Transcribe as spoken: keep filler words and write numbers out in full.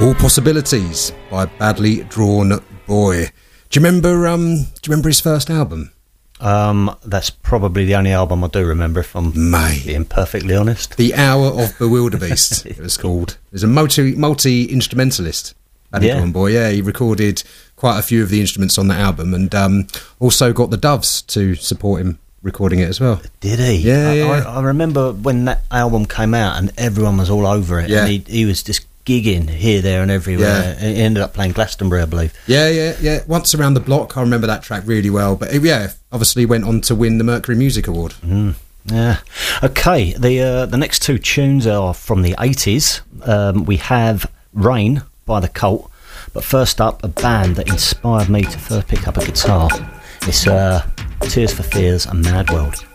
All Possibilities by Badly Drawn Boy. Do you remember? Um, do you remember his first album? Um, that's probably the only album I do remember, if I'm Mate. being perfectly honest. The Hour of Bewilderbeast, it was called. He was a multi multi instrumentalist. Badly Yeah. Drawn Boy. Yeah, he recorded quite a few of the instruments on the album, and um, also got the Doves to support him recording it as well. Did he? Yeah, I, yeah. I, I remember when that album came out and everyone was all over it. Yeah. And he, he was just gigging here, there, and everywhere. Yeah. He ended up playing Glastonbury, I believe. Yeah, yeah, yeah. Once Around the Block, I remember that track really well. But yeah, obviously went on to win the Mercury Music Award. Mm, yeah. Okay, the uh, the next two tunes are from the eighties. Um, we have Rain by The Cult. But first up, a band that inspired me to first pick up a guitar. It's uh, Tears for Fears and Mad World.